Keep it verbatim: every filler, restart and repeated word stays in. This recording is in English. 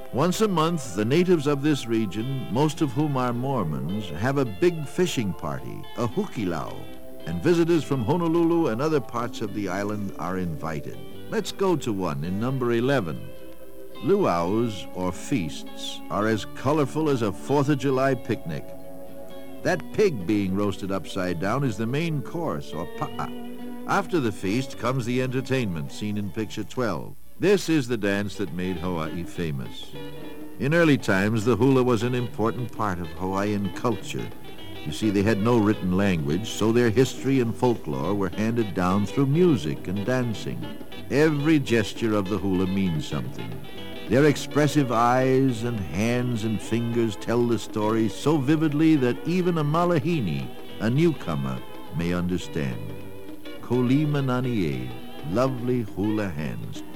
Once a month, the natives of this region, most of whom are Mormons, have a big fishing party, a hukilau, and visitors from Honolulu and other parts of the island are invited. Let's go to one in number eleven. Luau's, or feasts, are as colorful as a Fourth of July picnic. That pig being roasted upside down is the main course, or pa'a. After the feast comes the entertainment, seen in picture twelve. This is the dance that made Hawaii famous. In early times, the hula was an important part of Hawaiian culture. You see, they had no written language, so their history and folklore were handed down through music and dancing. Every gesture of the hula means something. Their expressive eyes and hands and fingers tell the story so vividly that even a malahini, a newcomer, may understand. Kolimananie, lovely hula hands.